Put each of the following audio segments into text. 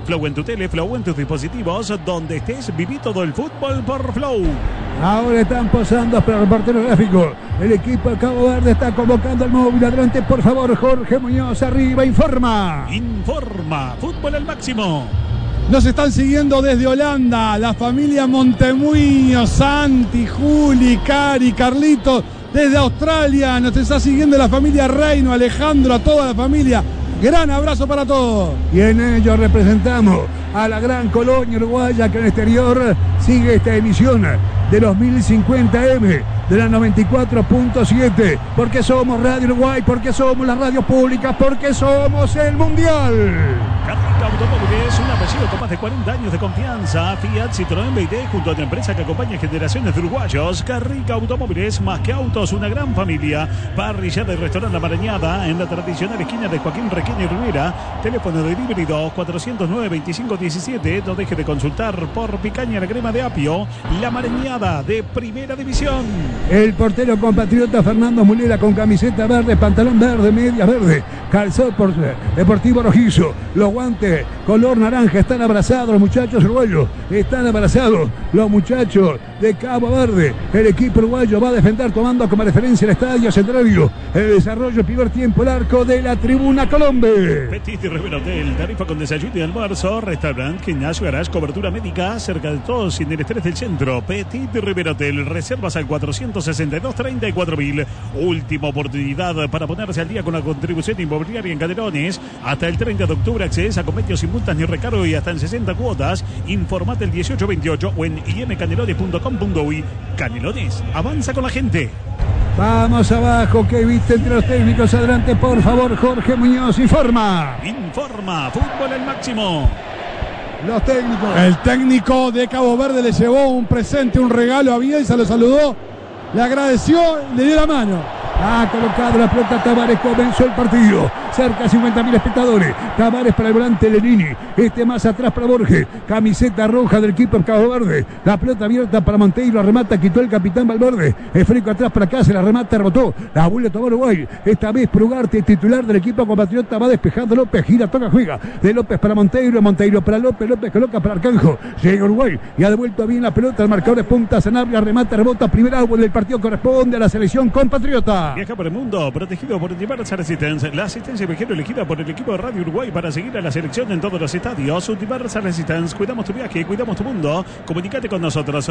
Flow en tu tele, Flow en tus dispositivos, donde estés, viví todo el fútbol por Flow. Ahora están posando para el portero gráfico. El equipo de Cabo Verde está convocando al móvil. Adelante, por favor, Jorge Muñoz, arriba, informa. Informa, fútbol al máximo. Nos están siguiendo desde Holanda, la familia Montemuño, Santi, Juli, Cari, Carlitos. Desde Australia nos está siguiendo la familia Reino, Alejandro, a toda la familia. Gran abrazo para todos. Y en ello representamos a la gran colonia uruguaya que en el exterior sigue esta emisión de los 1050M de la 94.7. Porque somos Radio Uruguay, porque somos la radio pública, porque somos el Mundial. Carrica Automóviles, un apellido con más de 40 años de confianza. Fiat, Citroën, BYD, junto a la empresa que acompaña generaciones de uruguayos. Carrica Automóviles, más que autos, una gran familia. Parrillada y restaurante La Marañada, en la tradicional esquina de Joaquín Requena y Rivera. Teléfono de delivery 409-2517. No deje de consultar por picaña la crema de apio. La Marañada de Primera División. El portero compatriota Fernando Mulera con camiseta verde, pantalón verde, media verde, calzado por Deportivo Rojizo. Los guantes color naranja, están abrazados los muchachos uruguayos, están abrazados los muchachos de Cabo Verde. El equipo uruguayo va a defender tomando como referencia el estadio centenario. El desarrollo, primer tiempo, el arco de la tribuna Colombe. Petit y Rivera Hotel, tarifa con desayuno y almuerzo, restaurante, gimnasio, garage, cobertura médica, cerca de todos sin el estrés del centro. Petit y Rivera Hotel, reservas al 462-34.000. Última oportunidad para ponerse al día con la contribución inmobiliaria en Canelones. Hasta el 30 de octubre accedes a convenios sin multas ni recargo y hasta en 60 cuotas. Informate el 1828 o en imcanelones.com.uy. Canelones, avanza con la gente. Vamos abajo, que viste entre los técnicos. Adelante, por favor, Jorge Muñoz, informa. Informa, fútbol al máximo. Los técnicos. El técnico de Cabo Verde le llevó un presente, un regalo a Bielsa, lo saludó, le agradeció, le dio la mano. Ha colocado la pelota Tavares, comenzó el partido. Cerca de 50.000 espectadores. Tavares para el volante Lenini. Más atrás para Borges. Camiseta roja del equipo de Cabo Verde. La pelota abierta para Monteiro. Remata, quitó el capitán Valverde. Esférico atrás para acá, se la remata, rebotó. La vuelve a tomar Uruguay. Esta vez Prugarte, titular del equipo compatriota, va despejando López. Gira, toca, juega. De López para Monteiro. Monteiro para López. López coloca para Arcanjo. Llega Uruguay y ha devuelto bien la pelota. El marcador de punta. Sanabria remata, rebota. Primer árbol del partido corresponde a la selección compatriota. Viaja por el mundo, protegido por Universal Resistance. La asistencia viajero elegida por el equipo de Radio Uruguay para seguir a la selección en todos los estadios. Universal Resistance, cuidamos tu viaje, cuidamos tu mundo. Comunicate con nosotros,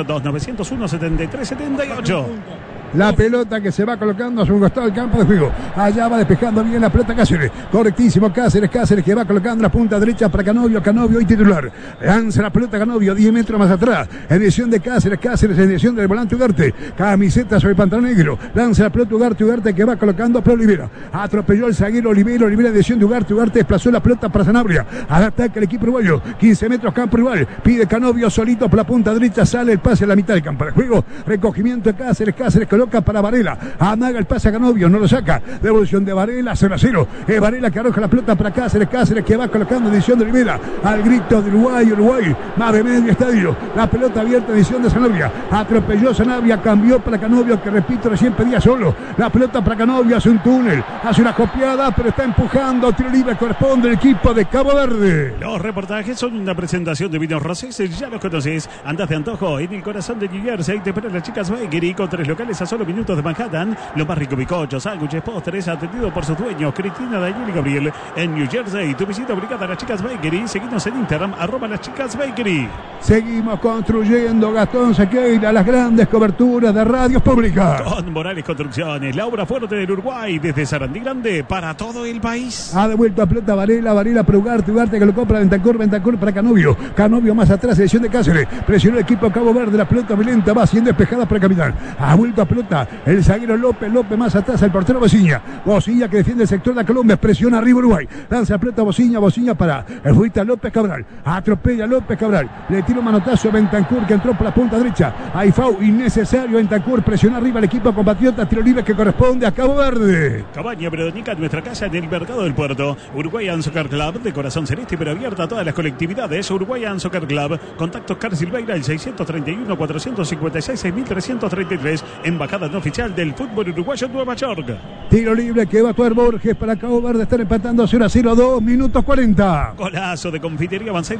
2901-7378. La pelota que se va colocando a su costado del campo de juego. Allá va despejando bien la pelota Cáceres. Correctísimo Cáceres que va colocando la punta derecha para Canovio. Canovio y titular. Lanza la pelota Canovio 10 metros más atrás. En dirección de Cáceres. Cáceres en dirección del volante Ugarte. Camiseta sobre el pantalón negro. Lanza la pelota Ugarte que va colocando a Pedro Olivera. Atropelló el zaguero Olivera en dirección de Ugarte. Ugarte desplazó la pelota para Sanabria. Al ataque el equipo uruguayo. 15 metros campo rival. Pide Canovio solito por la punta derecha. Sale el pase a la mitad del campo de juego. Recogimiento de Cáceres. Cáceres coloca para Varela, amaga el pase a Canovio, no lo saca, devolución de Varela, 0-0, Varela que arroja la pelota para Cáceres, Cáceres que va colocando edición de Olivera, al grito de Uruguay, más de medio estadio, la pelota abierta, edición de Sanabria, atropelló Sanabria, cambió para Canovio, que repito, recién pedía solo, la pelota para Canovio, hace un túnel, hace una copiada, pero está empujando, tiro libre, corresponde al equipo de Cabo Verde. Los reportajes son una presentación de Vinos Rosés, ya los conoces, andás de antojo, en el corazón de New Jersey, te esperan las chicas Bakery, con 3 locales a solo minutos de Manhattan, lo más rico, bizcochos, sándwiches, postres, atendido por sus dueños, Cristina, Daniel y Gabriel, en New Jersey. Tu visita obligada a las chicas Bakery, seguimos en Instagram, @las chicas Bakery. Seguimos construyendo, Gastón Sequeira, las grandes coberturas de radios públicas. Con Morales Construcciones, la obra fuerte del Uruguay, desde Sarandí Grande, para todo el país. Ha devuelto a pelota Varela para Ugarte que lo compra Bentancur para Canovio. Canovio más atrás, edición de Cáceres. Presionó el equipo Cabo Verde, la pelota violenta va siendo despejada por el capitán. Ha vuelto a pelota el zaguero López más atrás, el portero Bociña que defiende el sector de la Colombia, presiona arriba Uruguay, lanza la pelota Bociña para el futbolista López Cabral, atropella López Cabral, le tira un manotazo a Bentancur que entró por la punta derecha, hay foul innecesario, Bentancur presiona arriba el equipo compatriota, tiro libre que corresponde a Cabo Verde. Cabaña Verónica, nuestra casa en el mercado del puerto. Uruguayan Soccer Club, de corazón celeste pero abierta a todas las colectividades. Uruguayan Soccer Club, contactos Car Silveira, el 631-456-6333, embajada no oficial del fútbol uruguayo en Nueva York. Tiro libre que va a actuar Borges para Cabo Verde, están empatando 0-0, 2 minutos 40. Golazo de Confitería Avanzada